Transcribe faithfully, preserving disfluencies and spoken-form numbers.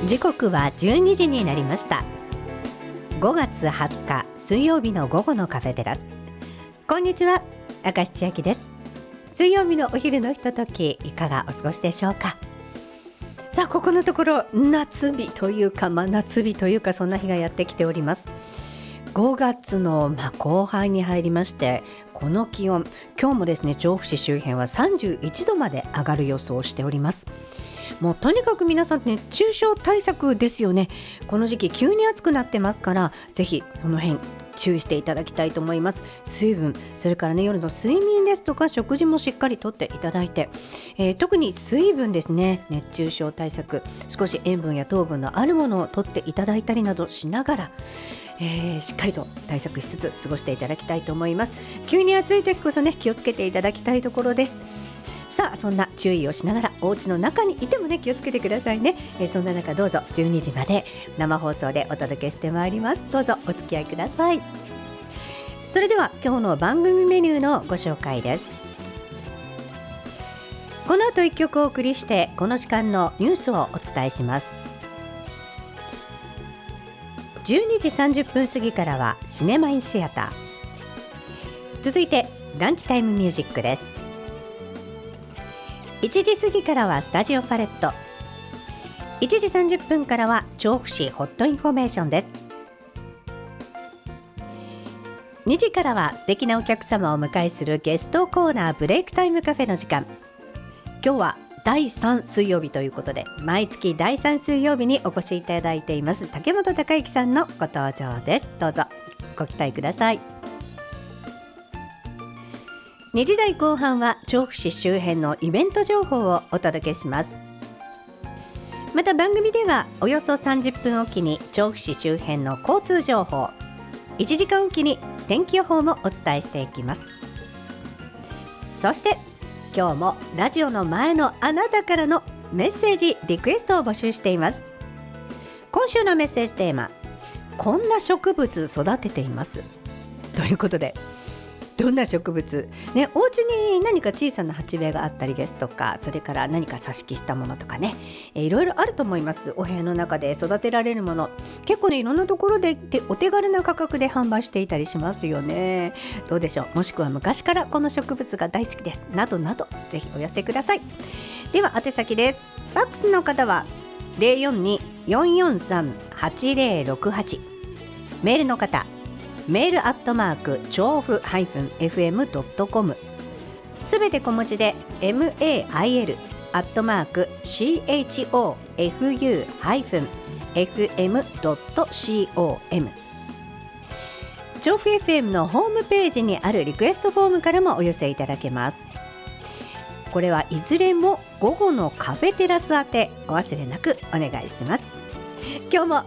時刻はじゅうにじになりました。ごがつはつか水曜日の午後のカフェテラス。こんにちは、明石千秋です。水曜日のお昼のひととき、いかがお過ごしでしょうか。さあ、ここのところ夏日というか真夏日というか、そんな日がやってきております。ごがつの、まあ、後半に入りまして、この気温、今日もですね、調布市周辺はさんじゅういちどまで上がる予想をしております。もうとにかく皆さん熱中症対策ですよね。この時期急に暑くなってますから、ぜひその辺注意していただきたいと思います。水分、それからね、夜の睡眠ですとか食事もしっかりとっていただいて、えー、特に水分ですね。熱中症対策、少し塩分や糖分のあるものをとっていただいたりなどしながら、えー、しっかりと対策しつつ過ごしていただきたいと思います。急に暑い時こそね、気をつけていただきたいところです。さあ、そんな注意をしながらお家の中にいてもね、気をつけてくださいね。えー、そんな中、どうぞじゅうにじまで生放送でお届けしてまいります。どうぞお付き合いください。それでは今日の番組メニューのご紹介です。この後いっきょくお送りして、この時間のニュースをお伝えします。じゅうにじさんじゅっぷん過ぎからはシネマインシアター、続いてランチタイムミュージックです。いちじ過ぎからはスタジオパレット、いちじさんじゅっぷんからは調布市ホットインフォメーションです。にじからは素敵なお客様をお迎えするゲストコーナー、ブレイクタイムカフェの時間。今日はだいさん水曜日ということで、毎月だいさん水曜日にお越しいただいています竹本孝之さんのご登場です。どうぞご期待ください。にじ台後半は調布市周辺のイベント情報をお届けします。また番組ではおよそさんじゅっぷんおきに調布市周辺の交通情報、いちじかんおきに天気予報もお伝えしていきます。そして今日もラジオの前のあなたからのメッセージ、リクエストを募集しています。今週のメッセージテーマ、こんな植物育てていますということで、どんな植物、ね、お家に何か小さな鉢植えがあったりですとか、それから何か挿し木したものとかね、えいろいろあると思います。お部屋の中で育てられるもの、結構ね、いろんなところでお手軽な価格で販売していたりしますよね。どうでしょう。もしくは昔からこの植物が大好きですなどなど、ぜひお寄せください。では宛先です。ファックスの方は ゼロよんに よんよんさん はちゼロろくはち、 メールの方メールアットマーク調布 エフエム ドットコム、 すべて小文字で メール アットマーク チョフ エフエム ドットコム、 調布 エフエム のホームページにあるリクエストフォームからもお寄せいただけます。これはいずれも午後のカフェテラス宛て、お忘れなくお願いします。今日も